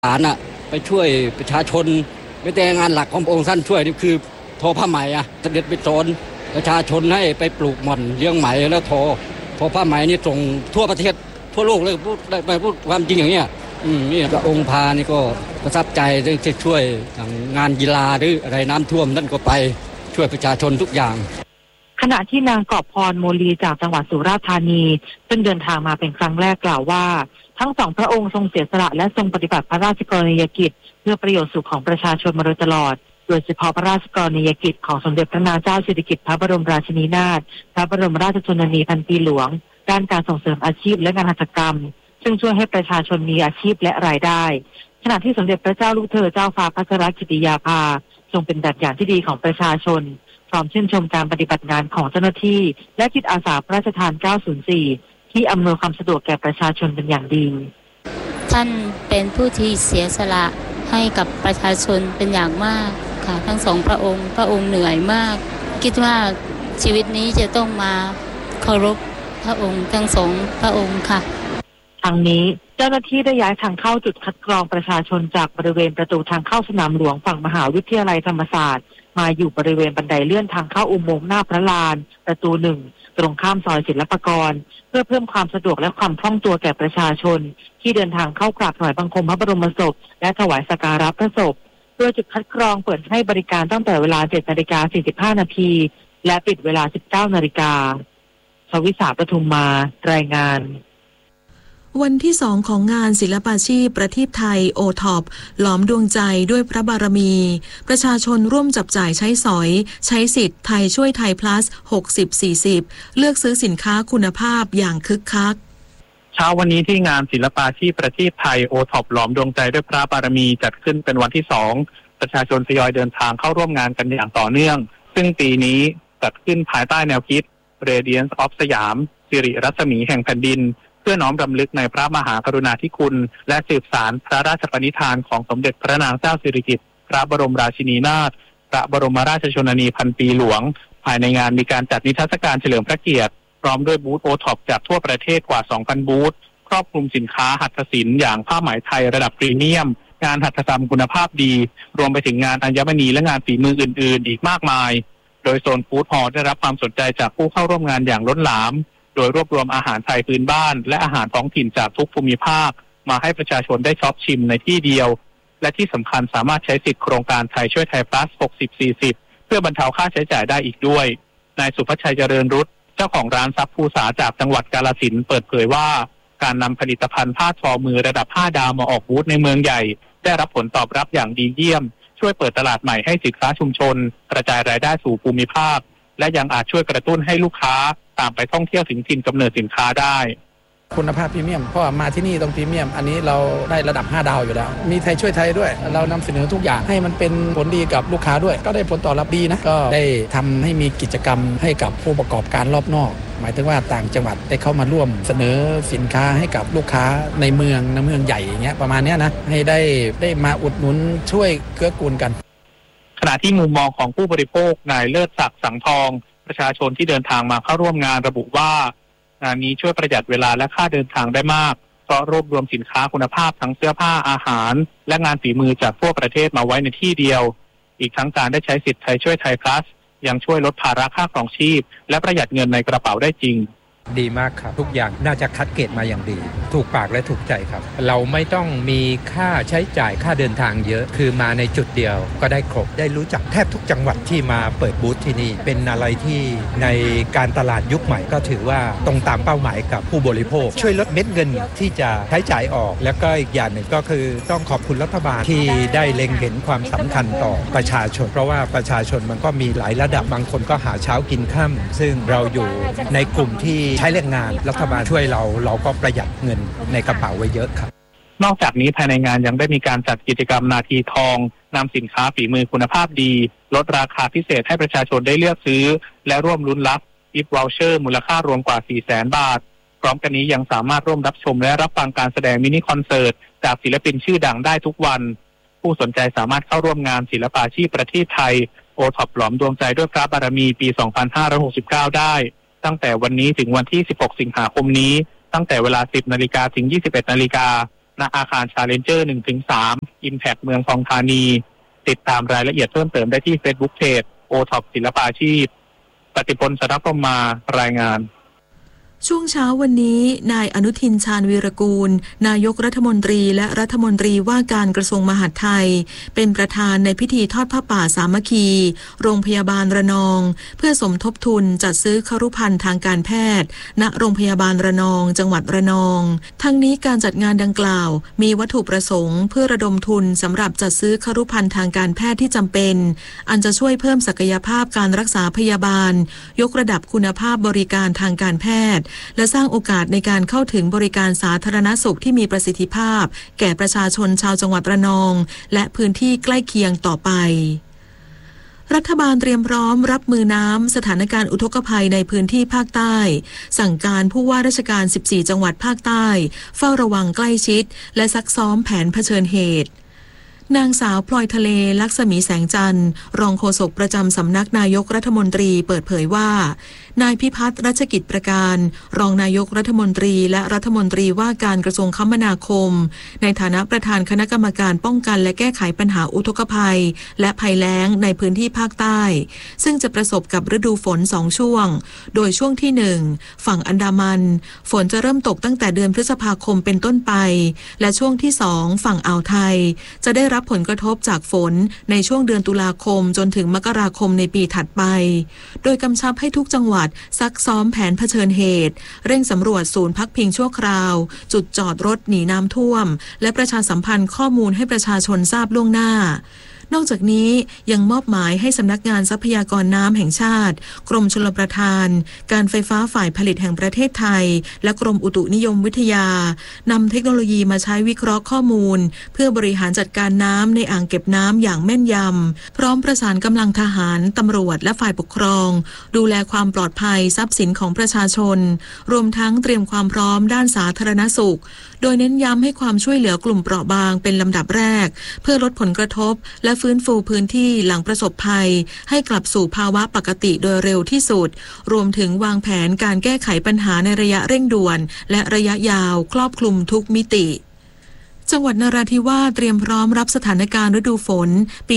ฐานไปช่วยประชาชนไม่แต่งานหลักของพระองค์ท่านช่วยนี่คือทอผ้าไหมเสด็จไปสอนประชาชนให้ไปปลูกหม่อนเลี้ยงไหมแล้วทอผ้าไหมนี่ส่งทั่วประเทศทั่วโลกเลยพูดความจริงอย่างเงี้ยนี่พระองค์พานี่ก็ประทับใจที่ช่วยงานกีฬาหรืออะไรน้ำท่วมนั่นก็ไปช่วยประชาชนทุกอย่างขณะที่นางกอบพรโมลีจากจังหวัดสุราษฎร์ธานีซึ่งเดินทางมาเป็นครั้งแรกกล่าวว่าทั้งสองพระองค์ทรงเสียสละและทรงปฏิบัติพระราชกรณียกิจเพื่อประโยชน์สุขของประชาชนมาโดยตลอดโดยเฉพาะพระราชกรณียกิจของสมเด็จพระนางเจ้าสิริกิติ์พระบรมราชินีนาถพระบรมราชชนนีพันปีหลวงด้านการส่งเสริมอาชีพและงานหัตถกรรมซึ่งช่วยให้ประชาชนมีอาชีพและรายได้ขณะที่สมเด็จพระเจ้าลูกเธอเจ้าฟ้าพัชรกิติยาภาทรงเป็นแบบอย่างที่ดีของประชาชนพร้อมชื่นชมการปฏิบัติงานของเจ้าหน้าที่และจิตอาสาพระราชทาน904ที่อำนวยความสะดวกแก่ประชาชนเป็นอย่างดีท่านเป็นผู้ที่เสียสละให้กับประชาชนเป็นอย่างมากค่ะทั้งสองพระองค์เหนื่อยมากคิดว่าชีวิตนี้จะต้องมาเคารพพระองค์ทั้งสองพระองค์ค่ะทางนี้เจ้าหน้าที่ได้ย้ายทางเข้าจุดคัดกรองประชาชนจากบริเวณประตูทางเข้าสนามหลวงฝั่งมหาวิทยาลัยธรรมศาสตร์มาอยู่บริเวณบันไดเลื่อนทางเข้าอุโมงค์หน้าพระลานประตู1ตรงข้ามซอยศิลปากรเพื่อเพิ่มความสะดวกและความคล่องตัวแก่ประชาชนที่เดินทางเข้ากราบถวายบังคมพระบรมศพและถวายสักการะพระศพโดยจุดคัดกรองเปิดให้บริการตั้งแต่เวลา 7:45 น.และปิดเวลา 19:00 น.ชวิสาปทุมมารายงานวันที่2ของงานศิลปาชีพประทีปไทยโอท็อปหลอมดวงใจด้วยพระบารมีประชาชนร่วมจับจ่ายใช้สอยใช้สิทธิ์ไทยช่วยไทย plus 60-40 เลือกซื้อสินค้าคุณภาพอย่างคึกคักเช้าวันนี้ที่งานศิลปาชีพประทีปไทยโอท็อปหลอมดวงใจด้วยพระบารมีจัดขึ้นเป็นวันที่2ประชาชนทยอยเดินทางเข้าร่วมงานกันอย่างต่อเนื่องซึ่งปีนี้จัดขึ้นภายใต้แนวคิด Radiance of สยามสิริรัศมีแห่งแผ่นดินเพื่อน้อมรำลึกในพระมหากรุณาธิคุณและสืบสานพระราชปณิธานของสมเด็จพระนางเจ้าสิริกิติ์พระบรมราชินีนาถพระบรมราชชนนีพันปีหลวงภายในงานมีการจัดนิทรรศการเฉลิมพระเกียรติพร้อมด้วยบูธโอท็อปจากทั่วประเทศกว่า 2,000 บูธครอบคลุมสินค้าหัตถศิลป์อย่างผ้าไหมไทยระดับพรีเมียมงานหัตถกรรมคุณภาพดีรวมไปถึงงานอัญมณีและงานฝีมืออื่นๆอีกมากมายโดยโซนฟู้ดฮอลล์ได้รับความสนใจจากผู้เข้าร่วมงานอย่างล้นหลามโดยรวบรวมอาหารไทยพื้นบ้านและอาหารท้องถิ่นจากทุกภูมิภาคมาให้ประชาชนได้ช็อปชิมในที่เดียวและที่สำคัญสามารถใช้สิทธิโครงการไทยช่วยไทย plus 60-40 เพื่อบรรเทาค่าใช้จ่ายได้อีกด้วยนายสุภชัยเจริญรุตเจ้าของร้านซับภูษาจากจังหวัดกาฬสินธุ์เปิดเผยว่าการนำผลิตภัณฑ์ผ้าทอมือระดับ5 ดาวมาออกบูธในเมืองใหญ่ได้รับผลตอบรับอย่างดีเยี่ยมช่วยเปิดตลาดใหม่ให้สินค้าชุมชนกระจายรายได้สู่ภูมิภาคและยังอาจช่วยกระตุ้นให้ลูกค้าตามไปท่องเที่ยวถึงถิ่นกำเนิดสินค้าได้คุณภาพพรีเมียมเพราะมาที่นี่ต้องพรีเมียมอันนี้เราได้ระดับ5 ดาวอยู่แล้วมีไทยช่วยไทยด้วยเรานำเสนอทุกอย่างให้มันเป็นผลดีกับลูกค้าด้วยก็ได้ผลตอบรับดีนะก็ได้ทำให้มีกิจกรรมให้กับผู้ประกอบการรอบนอกหมายถึงว่าต่างจังหวัดได้เข้ามาร่วมเสนอสินค้าให้กับลูกค้าในเมืองใหญ่อย่างเงี้ยประมาณนี้นะให้ได้มาอุดหนุนช่วยเกื้อกูลกันขณะที่มุมมองของผู้บริโภคนายเลิศศักดิ์สังทองประชาชนที่เดินทางมาเข้าร่วมงานระบุว่างานนี้ช่วยประหยัดเวลาและค่าเดินทางได้มากเพราะรวบรวมสินค้าคุณภาพทั้งเสื้อผ้าอาหารและงานฝีมือจากทั่วประเทศมาไว้ในที่เดียวอีกทั้งการได้ใช้สิทธิ์ไทยช่วยไทย plus ยังช่วยลดภาระค่าครองชีพและประหยัดเงินในกระเป๋าได้จริงดีมากครับทุกอย่างน่าจะคัดเกรดมาอย่างดีถูกปากและถูกใจครับเราไม่ต้องมีค่าใช้จ่ายค่าเดินทางเยอะคือมาในจุดเดียวก็ได้ครบได้รู้จักแทบทุกจังหวัดที่มาเปิดบูธที่นี่เป็นอะไรที่ในการตลาดยุคใหม่ก็ถือว่าตรงตามเป้าหมายกับผู้บริโภคช่วยลดเม็ดเงินที่จะใช้จ่ายออกแล้วก็อีกอย่างหนึ่งก็คือต้องขอบคุณรัฐบาลที่ได้เล็งเห็นความสำคัญต่อประชาชนเพราะว่าประชาชนมันก็มีหลายระดับบางคนก็หาเช้ากินค่ำซึ่งเราอยู่ในกลุ่มที่ใช้แรงงานรัฐบาลช่วยเราก็ประหยัดเงินในกระเป๋าไว้เยอะครับนอกจากนี้ภายในงานยังได้มีการจัดกิจกรรมนาทีทองนำสินค้าฝีมือคุณภาพดีลดราคาพิเศษให้ประชาชนได้เลือกซื้อและร่วมลุ้นรับกิฟต์วอลเชอร์มูลค่ารวมกว่า 400,000 บาทพร้อมกันนี้ยังสามารถร่วมรับชมและรับฟังการแสดงมินิคอนเสิร์ตจากศิลปินชื่อดังได้ทุกวันผู้สนใจสามารถเข้าร่วมงานศิลปาชีพประเทศไทยโอท็อปหลอมดวงใจด้วยพระบารมีปี 2569 ได้ตั้งแต่วันนี้ถึงวันที่ 16 สิงหาคมนี้ตั้งแต่เวลา 10 นาฬิกาถึง 21 นาฬิกาณอาคาร Challenger 1-3 Impact เมืองทองธานีติดตามรายละเอียดเพิ่มเติมได้ที่ Facebook Page OTOP ศิลปาชีพปฏิพล สัทธพรหมารายงานช่วงเช้าวันนี้นายอนุทินชาญวีรกูลนายกรัฐมนตรีและรัฐมนตรีว่าการกระทรวงมหาดไทยเป็นประธานในพิธีทอดผ้าป่าสามัคคีโรงพยาบาลระนองเพื่อสมทบทุนจัดซื้อครุภัณฑ์ทางการแพทย์ณโรงพยาบาลระนองจังหวัดระนองทั้งนี้การจัดงานดังกล่าวมีวัตถุประสงค์เพื่อระดมทุนสำหรับจัดซื้อครุภัณฑ์ทางการแพทย์ที่จำเป็นอันจะช่วยเพิ่มศักยภาพการรักษาพยาบาลยกระดับคุณภาพบริการทางการแพทย์และสร้างโอกาสในการเข้าถึงบริการสาธารณสุขที่มีประสิทธิภาพแก่ประชาชนชาวจังหวัดระนองและพื้นที่ใกล้เคียงต่อไปรัฐบาลเตรียมพร้อมรับมือน้ำสถานการณ์อุทกภัยในพื้นที่ภาคใต้สั่งการผู้ว่าราชการ14จังหวัดภาคใต้เฝ้าระวังใกล้ชิดและซักซ้อมแผนเผชิญเหตุนางสาวพลอยทะเลลักษมีแสงจันทร์รองโฆษกประจำสำนักนายกรัฐมนตรีเปิดเผยว่านายพิพัฒน์รัชกิจประการรองนายกรัฐมนตรีและรัฐมนตรีว่าการกระทรวงคมนาคมในฐานะประธานคณะกรรมการป้องกันและแก้ไขปัญหาอุทกภัยและภัยแล้งในพื้นที่ภาคใต้ซึ่งจะประสบกับฤดูฝน2ช่วงโดยช่วงที่1ฝั่งอันดามันฝนจะเริ่มตกตั้งแต่เดือนพฤษภาคมเป็นต้นไปและช่วงที่2ฝั่งอ่าวไทยจะได้รับผลกระทบจากฝนในช่วงเดือนตุลาคมจนถึงมกราคมในปีถัดไปโดยกำชับให้ทุกจังหวัดซักซ้อมแผนเผชิญเหตุเร่งสำรวจศูนย์พักพิงชั่วคราวจุดจอดรถหนีน้ำท่วมและประชาสัมพันธ์ข้อมูลให้ประชาชนทราบล่วงหน้านอกจากนี้ยังมอบหมายให้สำนักงานทรัพยากรน้ำแห่งชาติกรมชลประทานการไฟฟ้าฝ่ายผลิตแห่งประเทศไทยและกรมอุตุนิยมวิทยานำเทคโนโลยีมาใช้วิเคราะห์ข้อมูลเพื่อบริหารจัดการน้ำในอ่างเก็บน้ำอย่างแม่นยำพร้อมประสานกำลังทหารตำรวจและฝ่ายปกครองดูแลความปลอดภัยทรัพย์สินของประชาชนรวมทั้งเตรียมความพร้อมด้านสาธารณสุขโดยเน้นย้ำให้ความช่วยเหลือกลุ่มเปราะบางเป็นลำดับแรกเพื่อลดผลกระทบและฟื้นฟูพื้นที่หลังประสบภัยให้กลับสู่ภาวะปกติโดยเร็วที่สุดรวมถึงวางแผนการแก้ไขปัญหาในระยะเร่งด่วนและระยะยาวครอบคลุมทุกมิติจังหวัดนราธิวาสเตรียมพร้อมรับสถานการณ์ฤดูฝนปี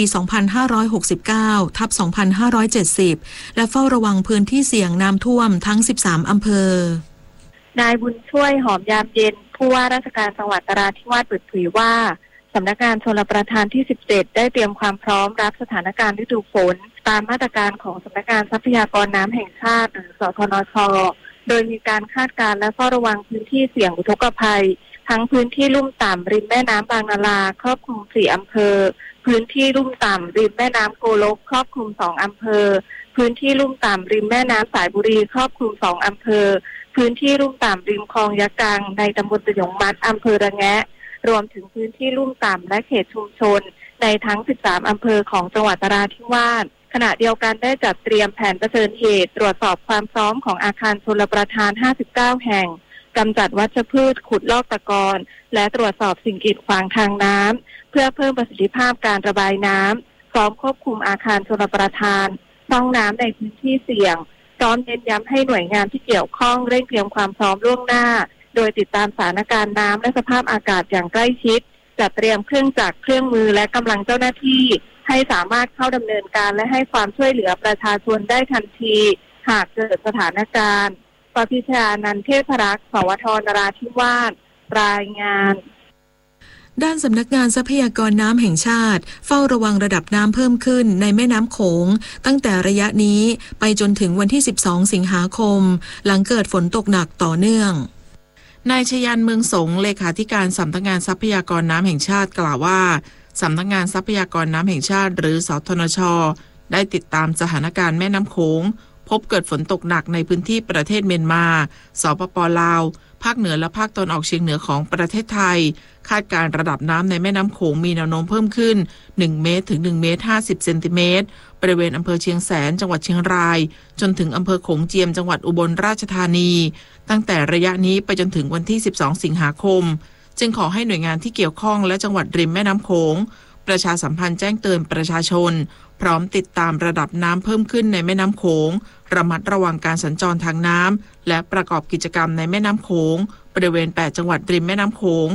2569/2570 และเฝ้าระวังพื้นที่เสี่ยงน้ำท่วมทั้ง13อำเภอนายบุญช่วยหอมยามเย็นผู้ว่าราชการจังหวัดนราธิวาสเปิดเผยว่าสำนักงานชลประทานที่17ได้เตรียมความพร้อมรับสถานการณ์ฤดูฝนตามมาตรการของสำนักงานทรัพยากรน้ำแห่งชาติหรือสทนช.โดยมีการคาดการณ์และเฝ้าระวังพื้นที่เสี่ยงอุทกภัยทั้งพื้นที่ลุ่มต่ำริมแม่น้ำบางนาราครอบคลุม4อำเภอพื้นที่ลุ่มต่ำริมแม่น้ำโกลกครอบคลุม2อำเภอพื้นที่ลุ่มต่ำริมแม่น้ำสายบุรีครอบคลุม2อำเภอพื้นที่ลุ่มต่ำริมคลองยะกังในตำบลตะหยงมัดอำเภอระแงะรวมถึงพื้นที่ลุ่มต่ำและเขตชุมชนในทั้ง13อำเภอของจังหวัดนราธิวาสขณะเดียวกันได้จัดเตรียมแผนเผชิญเหตุตรวจสอบความพร้อมของอาคารชลประทาน59แห่งกำจัดวัชพืชขุดลอกตะกอนและตรวจสอบสิ่งกีดขวางทางน้ำเพื่อเพิ่มประสิทธิภาพการระบายน้ำพร้อมควบคุมอาคารชลประทานช่องน้ำในพื้นที่เสี่ยงพร้อมเน้นย้ำให้หน่วยงานที่เกี่ยวข้องเร่งเตรียมความพร้อมล่วงหน้าโดยติดตามสถานการณ์น้ำและสภาพอากาศอย่างใกล้ชิดจัดเตรียมเครื่องจักรเครื่องมือและกำลังเจ้าหน้าที่ให้สามารถเข้าดำเนินการและให้ความช่วยเหลือประชาชนได้ทันทีหากเกิดสถานการณ์ปพิชานันเทพรักษ์สวทนราธิวาสรายงานด้านสำนักงานทรัพยากรน้ำแห่งชาติเฝ้าระวังระดับน้ำเพิ่มขึ้นในแม่น้ำโขงตั้งแต่ระยะนี้ไปจนถึงวันที่12สิงหาคมหลังเกิดฝนตกหนักต่อเนื่องนายชยันเมืองสงเลขาธิการสำนักงานทรัพยากรน้ำแห่งชาติกล่าวว่าสำนักงานทรัพยากรน้ำแห่งชาติหรือสทนช.ได้ติดตามสถานการณ์แม่น้ำโขงพบเกิดฝนตกหนักในพื้นที่ประเทศเมียนมาสปป.ลาวภาคเหนือและภาคตะวันออกเฉียงเหนือของประเทศไทยคาดการระดับน้ำในแม่น้ำโขงมีแนวโน้มเพิ่มขึ้น1เมตรถึง1เมตร50เซนติเมตรบริเวณอำเภอเชียงแสนจังหวัดเชียงรายจนถึงอำเภอโขงเจียมจังหวัดอุบลราชธานีตั้งแต่ระยะนี้ไปจนถึงวันที่12สิงหาคมจึงขอให้หน่วยงานที่เกี่ยวข้องและจังหวัดริมแม่น้ำโขงประชาสัมพันธ์แจ้งเตือนประชาชนพร้อมติดตามระดับน้ำเพิ่มขึ้นในแม่น้ำโขงระมัดระวังการสัญจรทางน้ำและประกอบกิจกรรมในแม่น้ำโขงบริเวณ8จังหวัดริมแม่น้ำโขงโ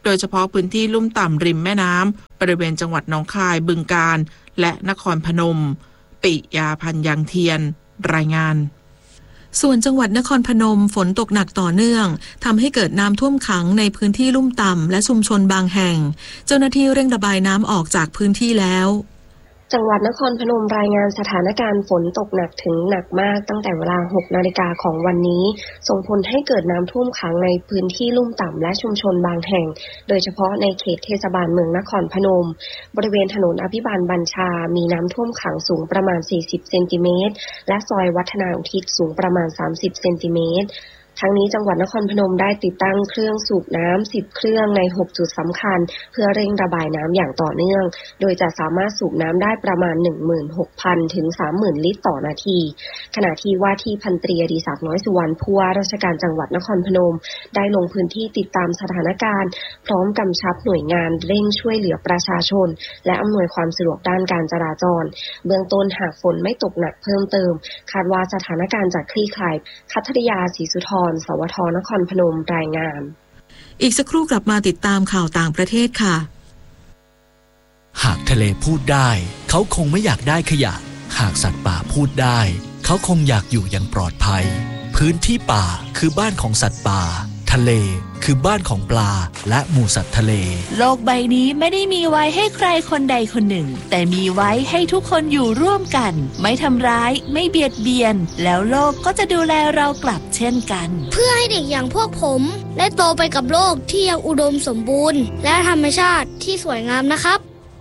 โดยเฉพาะพื้นที่ลุ่มต่ำริมแม่น้ำบริเวณจังหวัดหนองคายบึงกาฬและนครพนมปิยาพันธ์ยังเทียนรายงานส่วนจังหวัดนครพนมฝนตกหนักต่อเนื่องทำให้เกิดน้ำท่วมขังในพื้นที่ลุ่มต่ำและชุมชนบางแห่งเจ้าหน้าที่เร่งระบายน้ำออกจากพื้นที่แล้วจังหวัดนครพนมรายงานสถานการณ์ฝนตกหนักถึงหนักมากตั้งแต่เวลา 6 นาฬิกาของวันนี้ส่งผลให้เกิดน้ำท่วมขังในพื้นที่ลุ่มต่ำและชุมชนบางแห่งโดยเฉพาะในเขตเทศบาลเมืองนครพนมบริเวณถนนอภิบาลบัญชามีน้ำท่วมขังสูงประมาณ40เซนติเมตรและซอยวัฒนาอุทิศสูงประมาณ30เซนติเมตรทั้งนี้จังหวัดนครพนมได้ติดตั้งเครื่องสูบน้ำ10เครื่องใน6จุดสำคัญเพื่อเร่งระบายน้ำอย่างต่อเนื่องโดยจะสามารถสูบน้ำได้ประมาณ 16,000 ถึง 30,000 ลิตรต่อนาทีขณะที่ว่าที่พันตรีอดิศักดิ์น้อยสุวรรณผู้ว่าราชการจังหวัดนครพนมได้ลงพื้นที่ติดตามสถานการณ์พร้อมกำชับหน่วยงานเร่งช่วยเหลือประชาชนและอำนวยความสะดวกด้านการจราจรเบื้องต้นหากฝนไม่ตกหนักเพิ่มเติมคาดว่าสถานการณ์จะคลี่คลายคัทยาศรีสุธรสวทนครพนมรายงานอีกสักครู่กลับมาติดตามข่าวต่างประเทศค่ะหากทะเลพูดได้เขาคงไม่อยากได้ขยะหากสัตว์ป่าพูดได้เขาคงอยากอยู่อย่างปลอดภัยพื้นที่ป่าคือบ้านของสัตว์ป่าทะเลคือบ้านของปลาและหมู่สัตว์ทะเลโลกใบนี้ไม่ได้มีไว้ให้ใครคนใดคนหนึ่งแต่มีไว้ให้ทุกคนอยู่ร่วมกันไม่ทำร้ายไม่เบียดเบียนแล้วโลกก็จะดูแลเรากลับเช่นกันเพื่อให้เด็กอย่างพวกผมได้โตไปกับโลกที่ยังอุดมสมบูรณ์และธรรมชาติที่สวยงามนะครับ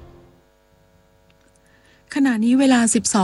ขณะนี้เวลา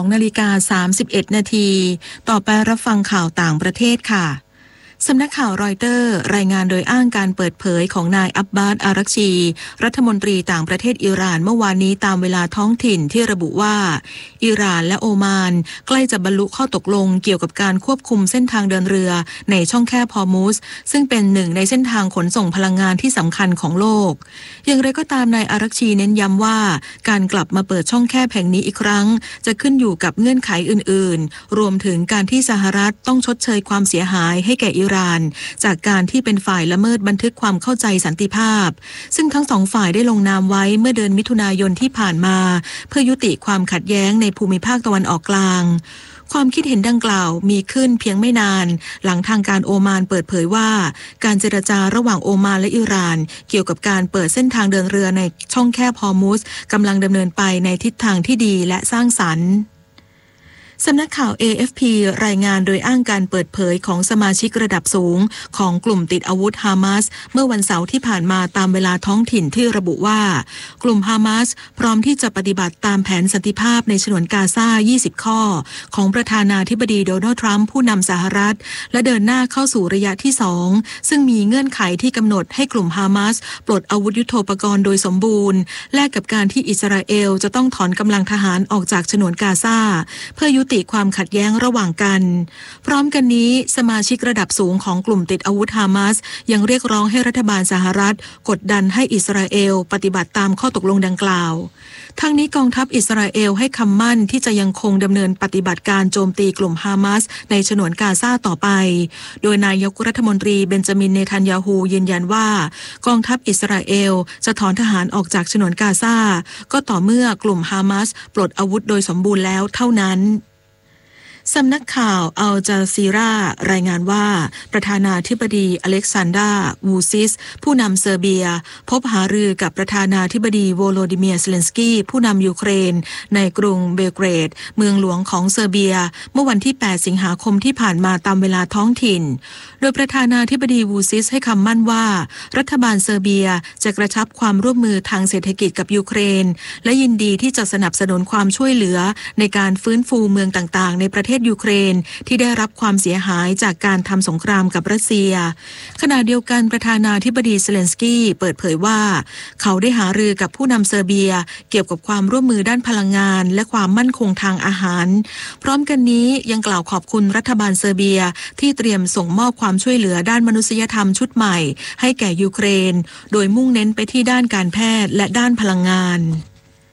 12:31 นาทีต่อไปรับฟังข่าวต่างประเทศค่ะสำนักข่าวรอยเตอร์รายงานโดยอ้างการเปิดเผยของนายอับบาส อารักชีรัฐมนตรีต่างประเทศอิหร่านเมื่อวานนี้ตามเวลาท้องถิ่นที่ระบุว่าอิหร่านและโอมานใกล้จะบรรลุข้อตกลงเกี่ยวกับการควบคุมเส้นทางเดินเรือในช่องแคบฮอร์มุซซึ่งเป็นหนึ่งในเส้นทางขนส่งพลังงานที่สำคัญของโลกอย่างไรก็ตามนายอารักชีเน้นย้ำว่าการกลับมาเปิดช่องแคบแห่งนี้อีกครั้งจะขึ้นอยู่กับเงื่อนไขอื่นๆรวมถึงการที่สหรัฐต้องชดเชยความเสียหายให้แก่อิหร่านจากการที่เป็นฝ่ายละเมิดบันทึกความเข้าใจสันติภาพซึ่งทั้งสองฝ่ายได้ลงนามไว้เมื่อเดือนมิถุนายนที่ผ่านมาเพื่อยุติความขัดแย้งในภูมิภาคตะวันออกกลางความคิดเห็นดังกล่าวมีขึ้นเพียงไม่นานหลังทางการโอมานเปิดเผยว่าการเจรจาระหว่างโอมานและอิหร่านเกี่ยวกับการเปิดเส้นทางเดินเรือในช่องแคบฮอร์มุซกำลังดำเนินไปในทิศทางที่ดีและสร้างสรรค์สำนักข่าว AFP รายงานโดยอ้างการเปิดเผยของสมาชิกระดับสูงของกลุ่มติดอาวุธฮามาสเมื่อวันเสาร์ที่ผ่านมาตามเวลาท้องถิ่นที่ระบุว่ากลุ่มฮามาสพร้อมที่จะปฏิบัติตามแผนสันติภาพในฉนวนกาซา20 ข้อของประธานาธิบดีโดนัลด์ทรัมป์ผู้นำสหรัฐและเดินหน้าเข้าสู่ระยะที่2ซึ่งมีเงื่อนไขที่กำหนดให้กลุ่มฮามาสปลดอาวุธยุทโธปกรณ์โดยสมบูรณ์แลกกับการที่อิสราเอลจะต้องถอนกำลังทหารออกจากฉนวนกาซาเพื่อยุติความขัดแย้งระหว่างกันพร้อมกันนี้สมาชิกระดับสูงของกลุ่มติดอาวุธฮามาสยังเรียกร้องให้รัฐบาลสหรัฐกดดันให้อิสราเอลปฏิบัติตามข้อตกลงดังกล่าวทั้งนี้กองทัพอิสราเอลให้คำมั่นที่จะยังคงดำเนินปฏิบัติการโจมตีกลุ่มฮามาสในฉนวนกาซาต่อไปโดยนายกรัฐมนตรีเบนจามินเนทันยาฮูยืนยันว่ากองทัพอิสราเอลจะถอนทหารออกจากฉนวนกาซาก็ต่อเมื่อกลุ่มฮามาสปลดอาวุธโดยสมบูรณ์แล้วเท่านั้นสำนักข่าวอัลจาซีรารายงานว่าประธานาธิบดีอเล็กซานดรา วูซิสผู้นำเซอร์เบียพบหารือกับประธานาธิบดีโวโลดิเมียร์เซเลนสกี้ผู้นำยูเครนในกรุงเบลเกรดเมืองหลวงของเซอร์เบียเมื่อวันที่8สิงหาคมที่ผ่านมาตามเวลาท้องถิ่นโดยประธานาธิบดีวูซิสให้คำมั่นว่ารัฐบาลเซอร์เบียจะกระชับความร่วมมือทางเศรษฐกิจกับยูเครนและยินดีที่จะสนับสนุนความช่วยเหลือในการฟื้นฟูเมืองต่างๆในประเทศยูเครนที่ได้รับความเสียหายจากการทำสงครามกับรัสเซียขณะเดียวกันประธานาธิบดีเซเลนสกี้เปิดเผยว่าเขาได้หารือกับผู้นำเซอร์เบียเกี่ยวกับความร่วมมือด้านพลังงานและความมั่นคงทางอาหารพร้อมกันนี้ยังกล่าวขอบคุณรัฐบาลเซอร์เบียที่เตรียมส่งมอบความช่วยเหลือด้านมนุษยธรรมชุดใหม่ให้แก่ยูเครนโดยมุ่งเน้นไปที่ด้านการแพทย์และด้านพลังงาน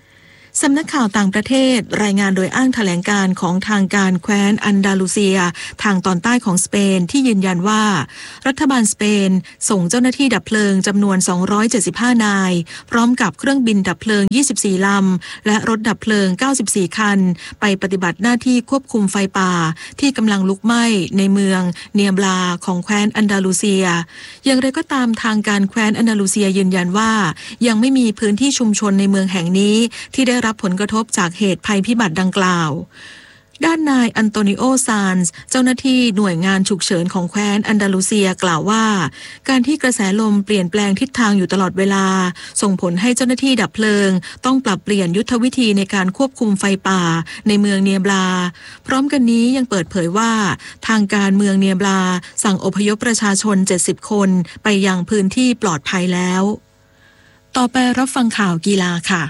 สำนักข่าวต่างประเทศรายงานโดยอ้างแถลงการของทางการแคว้นอันดาลูเซียทางตอนใต้ของสเปนที่ยืนยันว่ารัฐบาลสเปนส่งเจ้าหน้าที่ดับเพลิงจำนวน275นายพร้อมกับเครื่องบินดับเพลิง24ลำและรถดับเพลิง94คันไปปฏิบัติหน้าที่ควบคุมไฟป่าที่กำลังลุกไหม้ในเมืองเนียบลาของแคว้นอันดาลูเซียอย่างไรก็ตามทางการแคว้นอันดาลูเซียยืนยันว่ายังไม่มีพื้นที่ชุมชนในเมืองแห่งนี้ที่ได้รับผลกระทบจากเหตุภัยพิบัติดังกล่าวด้านนายอันโตนิโอซานส์เจ้าหน้าที่หน่วยงานฉุกเฉินของแคว้นอันดาลูเซียกล่าวว่าการที่กระแสลมเปลี่ยนแปลงทิศทางอยู่ตลอดเวลาส่งผลให้เจ้าหน้าที่ดับเพลิงต้องปรับเปลี่ยนยุทธวิธีในการควบคุมไฟป่าในเมืองเนียบลาพร้อมกันนี้ยังเปิดเผยว่าทางการเมืองเนียบลาสั่งอพยพประชาชน70คนไปยังพื้นที่ปลอดภัยแล้วต่อไปรับฟังข่าวกีฬาค่ะ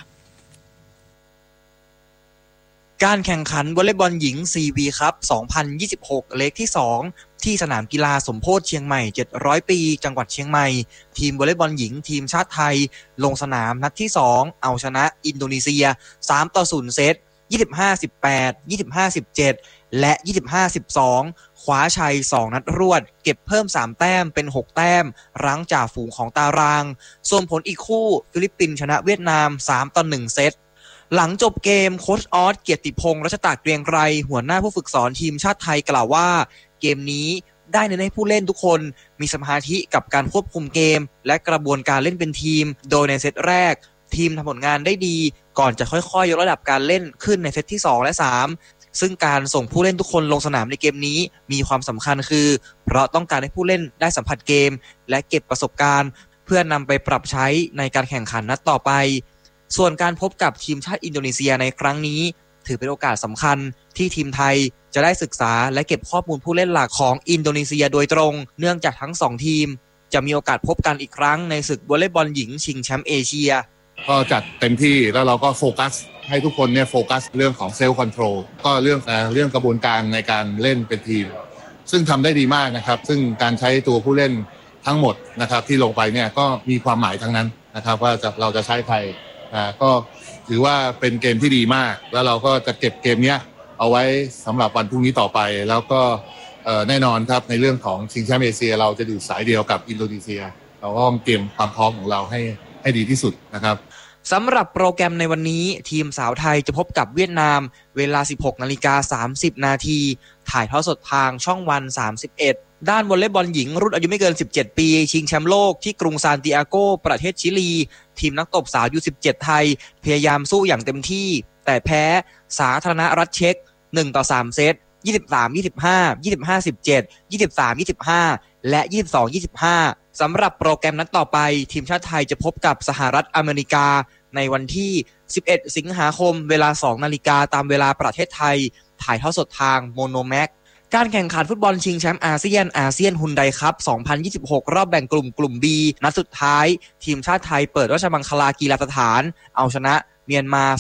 การแข่งขันวอลเลย์บอลหญิง CV ครับ 2026 เล็กที่ 2 ที่สนามกีฬาสมโพธิเชียงใหม่700 ปีจังหวัดเชียงใหม่ทีมวอลเลย์บอลหญิงทีมชาติไทยลงสนามนัดที่ 2 เอาชนะอินโดนีเซีย 3-0 เซต 25-18 25-17 และ 25-12 คว้าชัย 2 นัดรวดเก็บเพิ่ม 3 แต้มเป็น 6 แต้มรั้งจ่าฝูงของตารางส่วนผลอีกคู่ฟิลิปปินส์ชนะเวียดนาม 3-1 เซตหลังจบเกมโค้ชออสเกียรติพงษ์รัชตะเกรียงไกรหัวหน้าผู้ฝึกสอนทีมชาติไทยกล่าวว่าเกมนี้ได้เน้นให้ผู้เล่นทุกคนมีสมาธิกับการควบคุมเกมและกระบวนการเล่นเป็นทีมโดยในเซตแรกทีมทำผลงานได้ดีก่อนจะค่อยๆยกระดับการเล่นขึ้นในเซตที่2และ3ซึ่งการส่งผู้เล่นทุกคนลงสนามในเกมนี้มีความสำคัญคือเพราะต้องการให้ผู้เล่นได้สัมผัสเกมและเก็บประสบการณ์เพื่อนำไปปรับใช้ในการแข่งขันนัดต่อไปส่วนการพบกับทีมชาติอินโดนีเซียในครั้งนี้ถือเป็นโอกาสสำคัญที่ทีมไทยจะได้ศึกษาและเก็บข้อมูลผู้เล่นหลักของอินโดนีเซียโดยตรงเนื่องจากทั้ง2ทีมจะมีโอกาสพบกันอีกครั้งในศึกวอลเลย์บอลหญิงชิงแชมป์เอเชียก็จัดเต็มที่แล้วเราก็โฟกัสให้ทุกคนเนี่ยโฟกัสเรื่องของเซลล์คอนโทรลก็เรื่องกระบวนการในการเล่นเป็นทีมซึ่งทำได้ดีมากนะครับซึ่งการใช้ตัวผู้เล่นทั้งหมดนะครับที่ลงไปเนี่ยก็มีความหมายทั้งนั้นนะครับว่าเราจะใช้ใครก็ถือว่าเป็นเกมที่ดีมากแล้วเราก็จะเก็บเกมนี้เอาไว้สำหรับวันพรุ่งนี้ต่อไปแล้วก็แน่นอนครับในเรื่องของชิงแชมป์เอเชียเราจะอยู่สายเดียวกับอินโดนีเซียเราก็ต้องเตรียมความพร้อมของเราให้ดีที่สุดนะครับสำหรับโปรแกรมในวันนี้ทีมสาวไทยจะพบกับเวียดนามเวลา 16:30 น.ถ่ายทอดสดทางช่องวัน31ด้านวอลเลย์บอลหญิงรุ่นอายุไม่เกิน17ปีชิงแชมป์โลกที่กรุงซานติอาโกประเทศชิลีทีมนักตบสาวU17ไทยพยายามสู้อย่างเต็มที่แต่แพ้สาธารณรัฐเช็ก1-3 เซต 23-25 25-17 23-25 และ 22-25 สำหรับโปรแกรมนัดต่อไปทีมชาติไทยจะพบกับสหรัฐอเมริกาในวันที่11สิงหาคมเวลา 2 นาฬิกาตามเวลาประเทศไทยถ่ายทอดสดทางโมโนแม็กการแข่งขันฟุตบอลชิงแชมป์อาเซียนฮุนไดคัพ 2026 รอบแบ่งกลุ่ม B นัดสุดท้ายทีมชาติไทยเปิดราชมังคลากีฬาสถานเอาชนะเมียนมา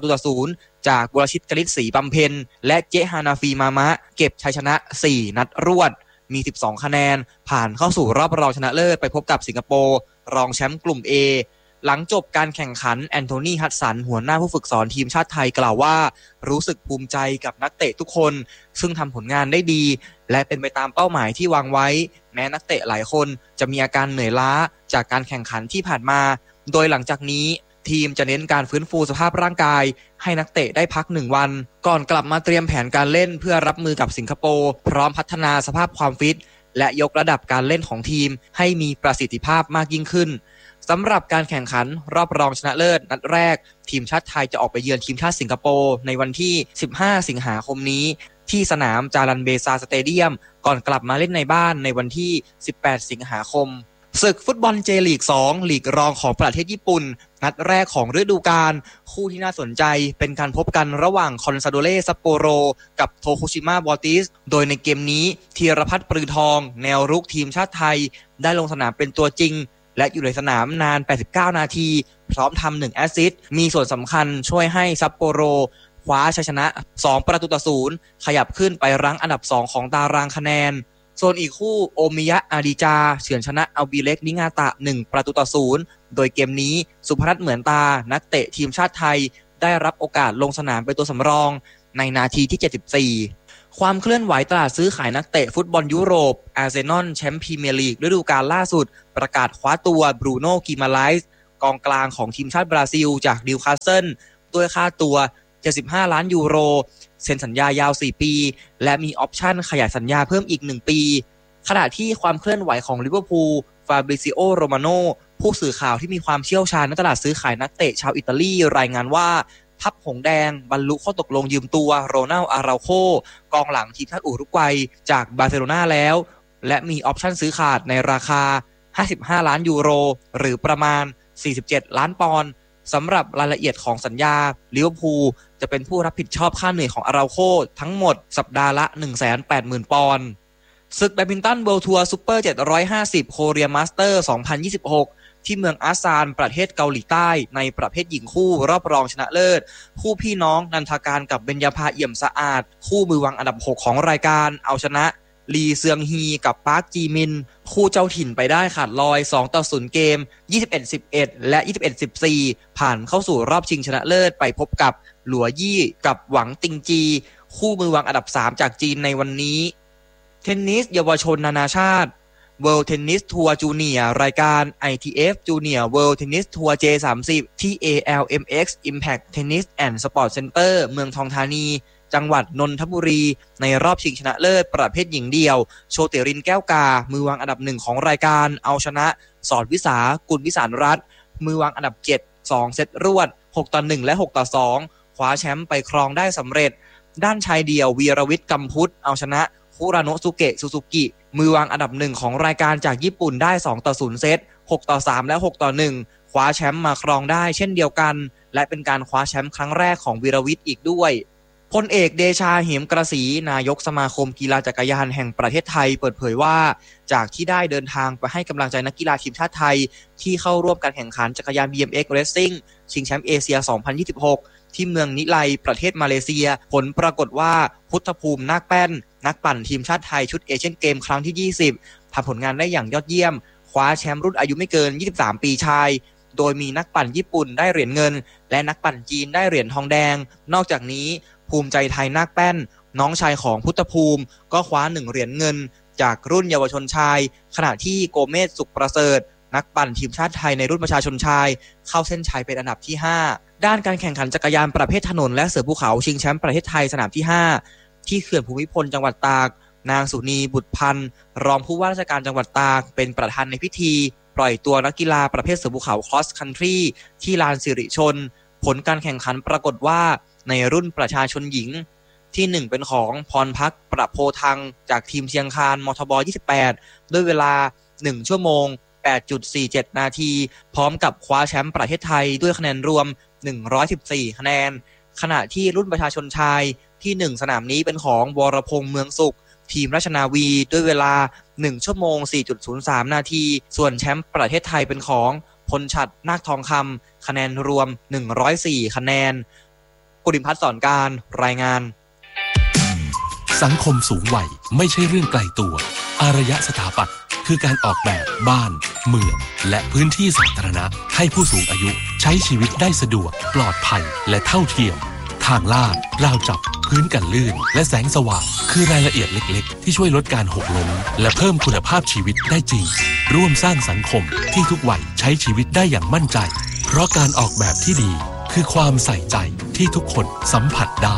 2-0จากวรชิตกฤษศรีบำเพ็ญและเจฮานาฟีมามะเก็บชัยชนะ4นัดรวดมี12คะแนนผ่านเข้าสู่รอบรองชนะเลิศไปพบกับสิงคโปร์รองแชมป์กลุ่ม A หลังจบการแข่งขันแอนโทนีฮัดสันหัวหน้าผู้ฝึกสอนทีมชาติไทยกล่าวว่ารู้สึกภูมิใจกับนักเตะทุกคนซึ่งทำผลงานได้ดีและเป็นไปตามเป้าหมายที่วางไว้แม้นักเตะหลายคนจะมีอาการเหนื่อยล้าจากการแข่งขันที่ผ่านมาโดยหลังจากนี้ทีมจะเน้นการฟื้นฟูสภาพร่างกายให้นักเตะได้พัก1วันก่อนกลับมาเตรียมแผนการเล่นเพื่อรับมือกับสิงคโปร์พร้อมพัฒนาสภาพความฟิตและยกระดับการเล่นของทีมให้มีประสิทธิภาพมากยิ่งขึ้นสำหรับการแข่งขันรอบรองชนะเลิศนัดแรกทีมชาติไทยจะออกไปเยือนทีมชาติสิงคโปร์ในวันที่15สิงหาคมนี้ที่สนามจารันเบซาสเตเดียมก่อนกลับมาเล่นในบ้านในวันที่18สิงหาคมศึกฟุตบอลเจลีก2ลีกรองของประเทศญี่ปุ่นนัดแรกของฤดูกาลคู่ที่น่าสนใจเป็นการพบกันระหว่างคอนซาโดเร่ซัปโปโรกับโทคุชิมะวอติสโดยในเกมนี้ธีรพัฒน์ปรือทองแนวรุกทีมชาติไทยได้ลงสนามเป็นตัวจริงและอยู่ในสนามนาน89นาทีพร้อมทำ1แอสซิสต์มีส่วนสำคัญช่วยให้ซัปโปโรคว้าชัยชนะ2-0ขยับขึ้นไปรั้งอันดับ2ของตารางคะแนนส่วนอีกคู่โอมิยะอาดิจาเฉือนชนะอัลบีเล็กนิงาตะ1-0โดยเกมนี้สุพนัทเหมือนตานักเตะทีมชาติไทยได้รับโอกาสลงสนามเป็นตัวสำรองในนาทีที่ 74ความเคลื่อนไหวตลาดซื้อขายนักเตะฟุตบอลยุโรปอาร์เซนอลแชมป์พรีเมียร์ลีกฤดูกาลล่าสุดประกาศคว้าตัวบรูโน่กิมาไลส์กองกลางของทีมชาติบราซิลจากนิวคาสเซิลด้วยค่าตัว75 ล้านยูโรเซ็นสัญญายาว4 ปีและมีออปชั่นขยายสัญญาเพิ่มอีก1 ปีขณะที่ความเคลื่อนไหวของลิเวอร์พูลฟาบริซิโอโรมาโนผู้สื่อข่าวที่มีความเชี่ยวชาญในตลาดซื้อขายนักเตะชาวอิตาลีรายงานว่าทัพหงแดงบรรลุข้อตกลงยืมตัวโรนัลอาราโคกองหลังทีมชาติอุรุกวัยจากบาร์เซโลนาแล้วและมีออปชั่นซื้อขาดในราคา55 ล้านยูโรหรือประมาณ47 ล้านปอนด์สำหรับรายละเอียดของสัญญาลิเวอร์พูลจะเป็นผู้รับผิดชอบค่าเหนื่อยของอาราโคทั้งหมดสัปดาห์ละ 180,000 ปอนด์ศึกแบดมินตันเวิลด์ทัวร์ซุปเปอร์750โคเรียมาสเตอร์2026ที่เมืองอาซานประเทศเกาหลีใต้ในประเภทหญิงคู่รอบรองชนะเลิศคู่พี่น้องนันทการกับเบญญาภาเอี่ยมสะอาดคู่มือวางอันดับ6ของรายการเอาชนะลีเซียงฮีกับปาร์คจีมินคู่เจ้าถิ่นไปได้ขาดลอย2-0เกม 21-11 และ 21-14 ผ่านเข้าสู่รอบชิงชนะเลิศไปพบกับหลัวยี่กับหวังติงจีคู่มือวางอันดับ3จากจีนในวันนี้เทนนิสเยาวชนนานาชาติ World Tennis Tour Junior รายการ ITF Junior World Tennis Tour J30 ที่ ALMX Impact Tennis and Sport Center เมืองทองธานีจังหวัดนนทบุรีในรอบชิงชนะเลิศประเภทหญิงเดี่ยวโชติรินแก้วกามือวางอันดับ1ของรายการเอาชนะสอนวิสากุลวิสารรัตน์มือวางอันดับ7 2 เซตรวด 6-1 และ 6-2 คว้าแชมป์ไปครองได้สำเร็จด้านชายเดี่ยววีรวิทย์กำพุทธเอาชนะคุราโนะสุเกะซูซูกิมือวางอันดับ1ของรายการจากญี่ปุ่นได้ 2-0 เซต 6-3 และ 6-1 คว้าแชมป์มาครองได้เช่นเดียวกันและเป็นการคว้าแชมป์ครั้งแรกของวีรวิทย์อีกด้วยพลเอกเดชาเหมกระสีนายกสมาคมกีฬาจักรยานแห่งประเทศไทยเปิดเผยว่าจากที่ได้เดินทางไปให้กำลังใจนักกีฬาทีมชาติไทยที่เข้าร่วมการแข่งขันจักรยาน BMX Racing ชิงแชมป์เอเชีย 2026 ที่เมืองนิไลประเทศมาเลเซียผลปรากฏว่าพุทธภูมินาคแป้นนักปั่นทีมชาติไทยชุดเอเชียนเกมครั้งที่20ทำผลงานได้อย่างยอดเยี่ยมคว้าแชมป์รุ่นอายุไม่เกิน23 ปีชายโดยมีนักปั่นญี่ปุ่นได้เหรียญเงินและนักปั่นจีนได้เหรียญทองแดงนอกจากนี้ภูมิใจไทยนาคแป้นน้องชายของพุทธภูมิก็คว้า1เหรียญเงินจากรุ่นเยาวชนชายขณะที่โกเมศสุขประเสริฐนักปั่นทีมชาติไทยในรุ่นประชาชนชายเข้าเส้นชัยเป็นอันดับที่5ด้านการแข่งขันจักรยานประเภทถนนและเสือภูเขาชิงแชมป์ประเทศไทยสนามที่5ที่เขื่อนภูมิพลจังหวัดตากนางสุนีบุตรพันธ์รองผู้ว่าราชการจังหวัดตากเป็นประธานในพิธีปล่อยตัวนักกีฬาประเภทเสือภูเขา Cross Country ที่ลานสิริชนผลการแข่งขันปรากฏว่าในรุ่นประชาชนหญิงที่1เป็นของพรพักประโพทังจากทีมเชียงคานมทบ28ด้วยเวลา1ชั่วโมง 8.47 นาทีพร้อมกับคว้าแชมป์ประเทศไทยด้วยคะแนนรวม114คะแนนขณะที่รุ่นประชาชนชายที่1สนามนี้เป็นของวรพงษ์เมืองสุขทีมราชนาวีด้วยเวลา1ชั่วโมง 4.03 นาทีส่วนแชมป์ประเทศไทยเป็นของพลฉัตรนาคทองคำคะแนนรวม104คะแนนกุลิมพัฒน์สอนการรายงานสังคมสูงวัยไม่ใช่เรื่องไกลตัวอารยสถาปัตย์คือการออกแบบบ้านเมืองและพื้นที่สาธารณะให้ผู้สูงอายุใช้ชีวิตได้สะดวกปลอดภัยและเท่าเทียมทางลาดราวจับพื้นกันลื่นและแสงสว่างคือรายละเอียดเล็กๆที่ช่วยลดการหกล้มและเพิ่มคุณภาพชีวิตได้จริงร่วมสร้างสังคมที่ทุกวัยใช้ชีวิตได้อย่างมั่นใจเพราะการออกแบบที่ดีคือความใส่ใจที่ทุกคนสัมผัสได้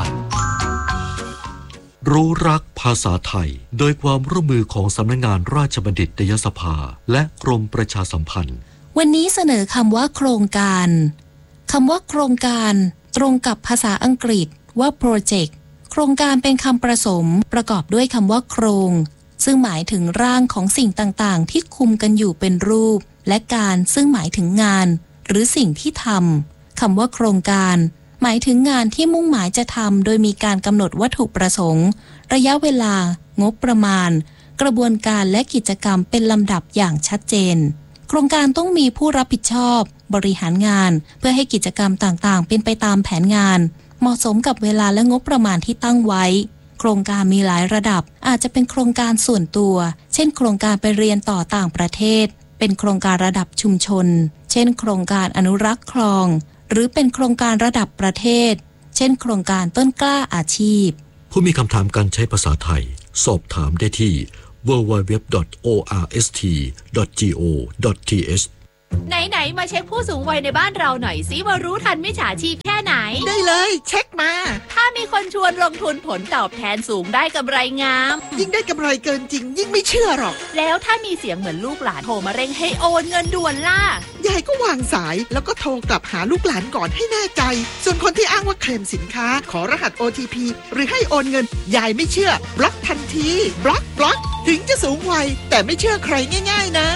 รู้รักภาษาไทยโดยความร่วมมือของสำนักงานราชบัณฑิตยสภาและกรมประชาสัมพันธ์วันนี้เสนอคำว่าโครงการคำว่าโครงการตรงกับภาษาอังกฤษว่า project โครงการเป็นคำผสมประกอบด้วยคำว่าโครงซึ่งหมายถึงร่างของสิ่งต่างๆที่คุมกันอยู่เป็นรูปและการซึ่งหมายถึงงานหรือสิ่งที่ทำคำว่าโครงการหมายถึงงานที่มุ่งหมายจะทำโดยมีการกำหนดวัตถุประสงค์ระยะเวลางบประมาณกระบวนการและกิจกรรมเป็นลำดับอย่างชัดเจนโครงการต้องมีผู้รับผิดชอบบริหารงานเพื่อให้กิจกรรมต่างๆเป็นไปตามแผนงานเหมาะสมกับเวลาและงบประมาณที่ตั้งไว้โครงการมีหลายระดับอาจจะเป็นโครงการส่วนตัวเช่นโครงการไปเรียนต่อต่างประเทศเป็นโครงการระดับชุมชนเช่นโครงการอนุรักษ์คลองหรือเป็นโครงการระดับประเทศเช่นโครงการต้นกล้าอาชีพผู้มีคำถามการใช้ภาษาไทยสอบถามได้ที่ www.orst.go.th ไหนๆมาเช็คผู้สูงวัยในบ้านเราหน่อยสิว่ารู้ทันมิจฉาชีพแค่ไหนได้เลยเช็คมาถ้ามีคนชวนลงทุนผลตอบแทนสูงได้กำไรงามยิ่งได้กำไรเกินจริงยิ่งไม่เชื่อหรอกแล้วถ้ามีเสียงเหมือนลูกหลานโทรมาเร่งให้โอนเงินด่วนล่ะยายก็วางสายแล้วก็โทรกลับหาลูกหลานก่อนให้แน่ใจส่วนคนที่อ้างว่าเคลมสินค้าขอรหัส OTP หรือให้โอนเงินยายไม่เชื่อบล็อกทันทีบล็อกถึงจะสูงวัยแต่ไม่เชื่อใครง่ายๆนะ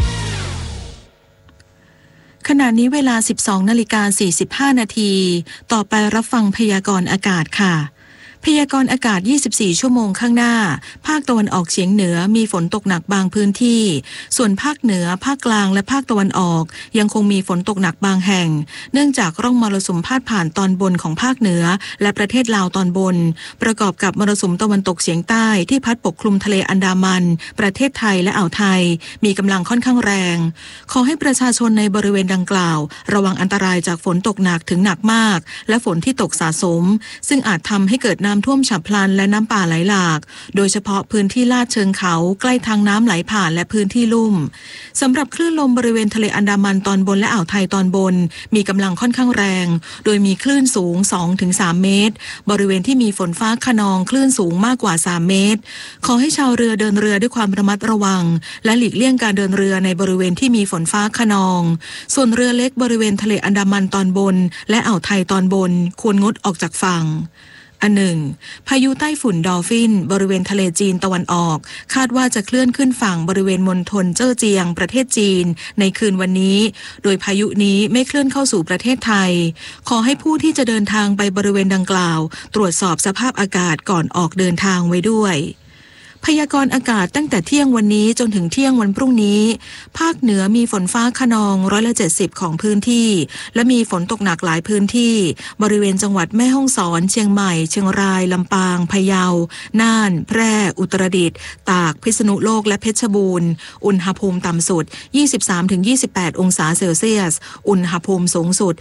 ขณะนี้เวลา 12:45 นาทีต่อไปรับฟังพยากรณ์อากาศค่ะพยากรณ์อากาศ24ชั่วโมงข้างหน้าภาคตะวันออกเฉียงเหนือมีฝนตกหนักบางพื้นที่ส่วนภาคเหนือภาคกลางและภาคตะวันออกยังคงมีฝนตกหนักบางแห่งเนื่องจากร่องมรสุมพาดผ่านตอนบนของภาคเหนือและประเทศลาวตอนบนประกอบกับมรสุมตะวันตกเฉียงใต้ที่พัดปกคลุมทะเลอันดามันประเทศไทยและอ่าวไทยมีกำลังค่อนข้างแรงขอให้ประชาชนในบริเวณดังกล่าวระวังอันตรายจากฝนตกหนักถึงหนักมากและฝนที่ตกสะสมซึ่งอาจทำให้เกิดน้ำท่วมฉับพลันและน้ำป่าไหลหลากโดยเฉพาะพื้นที่ลาดเชิงเขาใกล้ทางน้ำไหลผ่านและพื้นที่ลุ่มสำหรับคลื่นลมบริเวณทะเลอันดามันตอนบนและอ่าวไทยตอนบนมีกำลังค่อนข้างแรงโดยมีคลื่นสูง 2-3 เมตรบริเวณที่มีฝนฟ้าคะนองคลื่นสูงมากกว่า3เมตรขอให้ชาวเรือเดินเรือด้วยความระมัดระวังและหลีกเลี่ยงการเดินเรือในบริเวณที่มีฝนฟ้าคะนองส่วนเรือเล็กบริเวณทะเลอันดามันตอนบนและอ่าวไทยตอนบนควรงดออกจากฝั่งอันหนึ่งพายุใต้ฝุ่นดอลฟินบริเวณทะเลจีนตะวันออกคาดว่าจะเคลื่อนขึ้นฝั่งบริเวณมณฑลเจ้อเจียงประเทศจีนในคืนวันนี้โดยพายุนี้ไม่เคลื่อนเข้าสู่ประเทศไทยขอให้ผู้ที่จะเดินทางไปบริเวณดังกล่าวตรวจสอบสภาพอากาศก่อนออกเดินทางไว้ด้วยพยากรณ์อากาศตั้งแต่เที่ยงวันนี้จนถึงเที่ยงวันพรุ่งนี้ภาคเหนือมีฝนฟ้าคะนอง70%ของพื้นที่และมีฝนตกหนักหลายพื้นที่บริเวณจังหวัดแม่ฮ่องสอนเชียงใหม่เชียงรายลำปางพะเยาน่านแพร่อุตรดิตถ์ตากพิษณุโลกและเพชรบูรณ์อุณหภูมิต่ำสุด 23-28 องศาเซลเซียสอุณหภูมิสูงสุด